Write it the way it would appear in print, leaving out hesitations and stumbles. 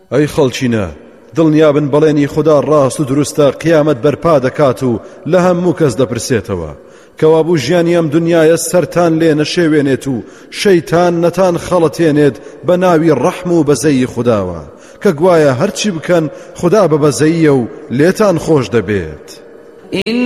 ئەی خەڵچینە دڵنیابن بەڵێنی خوددا ڕاست و دروستە قیامەت بەرپا دەکات و لە هەموو کەس دەپرسێتەوە کەوابوو ژیانی ئەم دنیایە سەرتان لێ نەشێوێنێت و شەیتان نەتان خەڵەتێنێت بە ناوی ڕەحم و بەزەیی خودداوە کە گوایە هەرچی بکەن خوددا بە بەزەییە و لێتان خۆش دەبێت.